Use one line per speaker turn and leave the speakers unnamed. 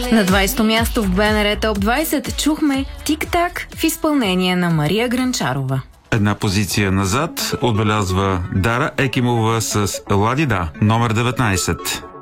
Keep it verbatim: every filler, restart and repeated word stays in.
На двайсето място в БНР Топ двайсет чухме Тик-так в изпълнение на Мария Гранчарова.
Една позиция назад отбелязва Дара Екимова с Ладида, номер деветнайсет.